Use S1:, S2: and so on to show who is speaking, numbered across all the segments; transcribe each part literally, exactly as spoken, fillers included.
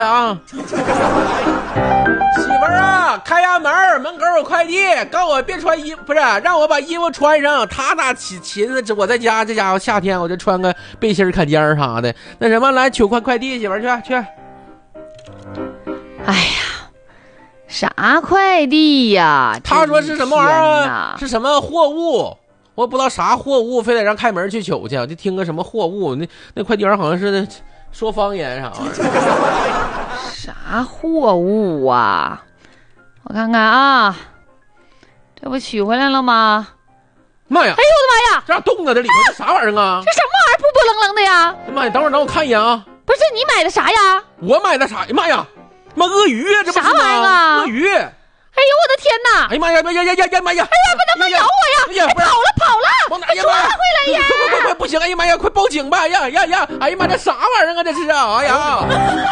S1: 啊，媳妇儿啊，开下门，门口有快递，告我别穿衣服，不是让我把衣服穿上。他哪寻寻思我在家，这家伙夏天我就穿个背心坎肩啥的。那什么，来取块快递，媳妇儿去去。
S2: 哎呀，啥快递呀？
S1: 他说是什么玩意儿？是什么货物？我不知道啥货物，非得让开门去取去。我就听个什么货物，那那快递员好像是说方言啥玩意儿。
S2: 啥货物啊？我看看啊，这不取回来了吗？
S1: 妈呀！
S2: 哎呦我的妈呀！
S1: 这冻的这里头这啥玩意儿啊？
S2: 这什么玩意儿？波波棱棱的呀！
S1: 妈呀！等会儿让我看一眼啊！
S2: 不是你买的啥呀？
S1: 我买的啥？妈呀！妈鳄鱼啊！这不是
S2: 啥玩意儿啊？
S1: 鳄鱼！
S2: 哎呦我的天哪！
S1: 哎呀妈呀！呀呀呀呀妈呀！
S2: 哎呀，不能不咬我呀！哎，跑了跑了！
S1: 往哪呀？妈呀！
S2: 回来呀！
S1: 快快快快！不行！哎呀妈呀！快报警吧！呀呀呀！哎呀妈，这啥玩意儿啊？这是啊！哎呀！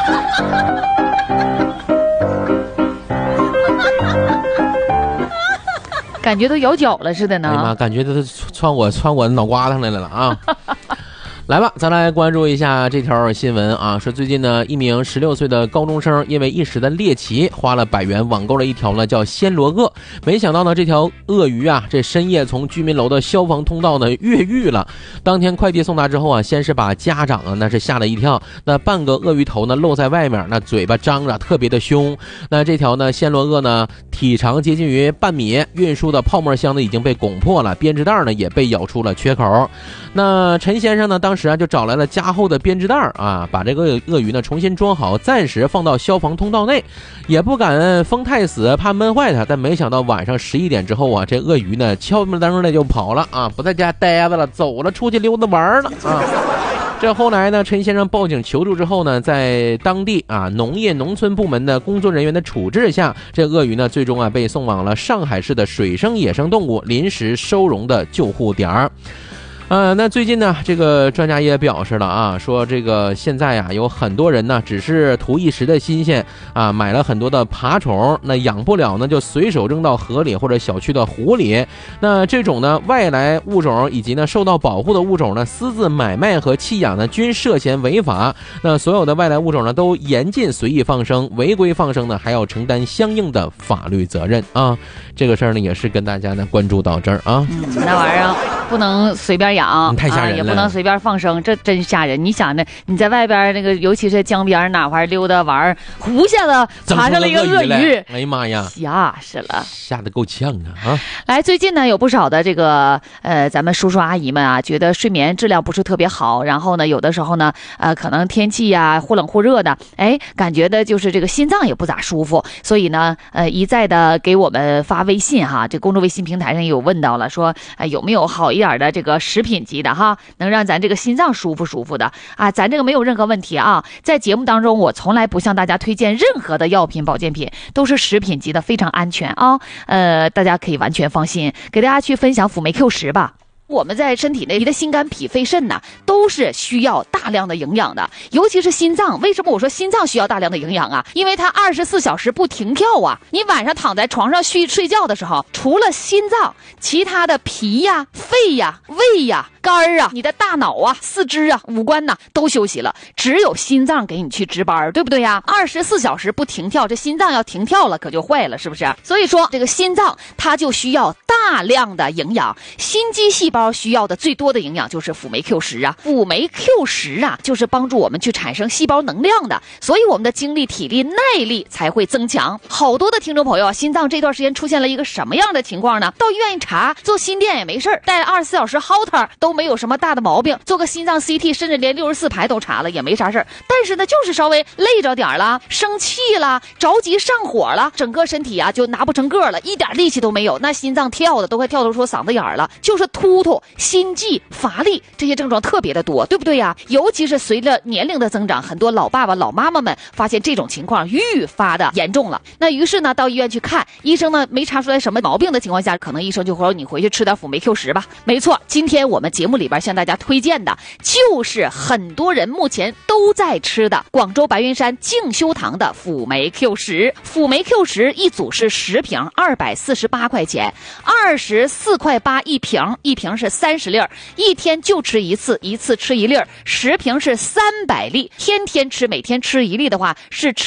S2: 感觉都咬脚了似的呢。
S1: 哎呀妈，感觉都窜我窜我脑瓜上来了啊！来吧，咱来关注一下这条新闻啊，说最近呢，一名十六岁的高中生因为一时的猎奇，花了百元网购了一条呢叫暹罗鳄，没想到呢这条鳄鱼啊，这深夜从居民楼的消防通道呢越狱了。当天快递送达之后啊，先是把家长啊那是吓了一跳，那半个鳄鱼头呢露在外面，那嘴巴张着特别的凶。那这条呢暹罗鳄呢体长接近于半米，运输的泡沫箱呢已经被拱破了，编织袋呢也被咬出了缺口。那陈先生呢当时时啊就找来了加厚的编织袋啊，把这个鳄鱼呢重新装好，暂时放到消防通道内，也不敢封太死，怕闷坏它。但没想到晚上十一点之后啊，这鳄鱼呢悄没登的就跑了啊，不在家待着了，走了，出去溜达玩了啊。这后来呢，陈先生报警求助之后呢，在当地啊农业农村部门的工作人员的处置下，这鳄鱼呢最终啊被送往了上海市的水生野生动物临时收容的救护点儿。呃，那最近呢，这个专家也表示了啊，说这个现在呀、啊，有很多人呢，只是图一时的新鲜啊，买了很多的爬虫，那养不了呢，就随手扔到河里或者小区的湖里。那这种呢，外来物种以及呢受到保护的物种呢，私自买卖和弃养呢，均涉嫌违法。那所有的外来物种呢，都严禁随意放生，违规放生呢，还要承担相应的法律责任啊。这个事儿呢，也是跟大家呢关注到这儿啊。
S2: 嗯，那玩意儿不能随便养，
S1: 太吓人了、啊，
S2: 也不能随便放生，这真吓人。你想呢？你在外边那个，尤其是江边哪块溜达玩，呼下子爬上了一个鳄鱼，
S1: 哎呀妈呀，
S2: 吓死了，
S1: 吓得够呛啊！啊，
S2: 来，最近呢有不少的这个呃，咱们叔叔阿姨们啊，觉得睡眠质量不是特别好，然后呢，有的时候呢，呃，可能天气呀忽冷忽热的，哎，感觉的就是这个心脏也不咋舒服，所以呢，呃，一再的给我们发微信哈，这公众微信平台上也有问到了，说哎、呃、有没有好一点的这个食品级的哈，能让咱这个心脏舒服舒服的啊，咱这个没有任何问题啊。在节目当中，我从来不向大家推荐任何的药品保健品，都是食品级的，非常安全啊。呃，大家可以完全放心。给大家去分享辅酶 Q 十吧。我们在身体内的心肝脾肺肾呐，都是需要大量的营养的，尤其是心脏。为什么我说心脏需要大量的营养啊？因为它二十四小时不停跳啊。你晚上躺在床上睡睡觉的时候，除了心脏，其他的脾呀、肺呀、胃呀、肝啊、你的大脑啊、四肢啊、五官呐、啊、都休息了，只有心脏给你去值班，对不对呀？二十四小时不停跳，这心脏要停跳了，可就坏了，是不是？所以说，这个心脏它就需要大量的营养，心肌细胞需要的最多的营养就是辅酶 Q 十啊，辅酶 Q 十啊，就是帮助我们去产生细胞能量的，所以我们的精力、体力、耐力才会增强。好多的听众朋友啊，心脏这段时间出现了一个什么样的情况呢？到医院一查，做心电也没事儿，带二十四小时 Holter 都没有什么大的毛病，做个心脏 C T， 甚至连六十四排都查了也没啥事儿。但是呢，就是稍微累着点了，生气了，着急上火了，整个身体啊就拿不成个了，一点力气都没有，那心脏跳的都快跳出嗓子眼儿了，就是突突、心悸、乏力这些症状特别的多，对不对呀？尤其是随着年龄的增长，很多老爸爸老妈妈们发现这种情况愈发的严重了。那于是呢，到医院去看，医生呢没查出来什么毛病的情况下，可能医生就说你回去吃点辅酶 Q 十吧。没错，今天我们节目里边向大家推荐的，就是很多人目前都在吃的广州白云山静修堂的辅酶 Q 十。辅酶 Q 十一组是十瓶，二百四十八块钱，二十四块八一瓶，一瓶是三十粒，一天就吃一次，一次吃一粒，十瓶是三百粒，天天吃，每天吃一粒的话是吃